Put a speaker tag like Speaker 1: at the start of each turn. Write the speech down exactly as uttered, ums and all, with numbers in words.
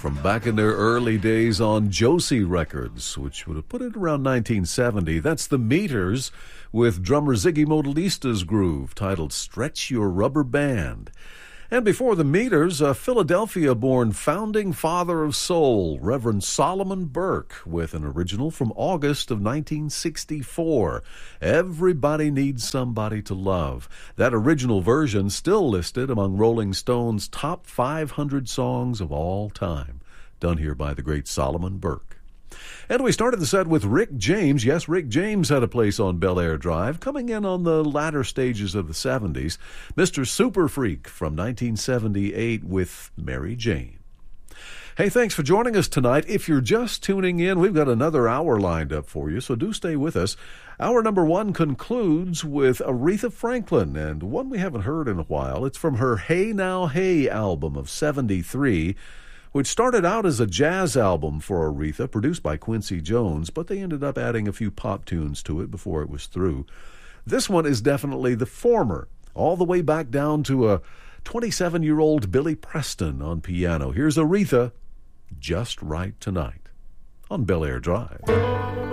Speaker 1: from back in their early days on Josie Records, which would have put it around nineteen seventy. That's the Meters with drummer Ziggy Modelista's groove titled Stretch Your Rubber Band. And before the Meters, a Philadelphia-born founding father of soul, Reverend Solomon Burke, with an original from August of nineteen sixty-four, Everybody Needs Somebody to Love. That original version still listed among Rolling Stone's top five hundred songs of all time, done here by the great Solomon Burke. And we started the set with Rick James. Yes, Rick James had a place on Bel Air Drive, coming in on the latter stages of the seventies. Mister Super Freak from nineteen seventy-eight with Mary Jane. Hey, thanks for joining us tonight. If you're just tuning in, we've got another hour lined up for you, so do stay with us. Hour number one concludes with Aretha Franklin, and one we haven't heard in a while. It's from her Hey Now Hey album of seventy-three, which started out as a jazz album for Aretha, produced by Quincy Jones, but they ended up adding a few pop tunes to it before it was through. This one is definitely the former, all the way back down to a twenty-seven-year-old Billy Preston on piano. Here's Aretha, Just Right Tonight, on Bel Air Drive.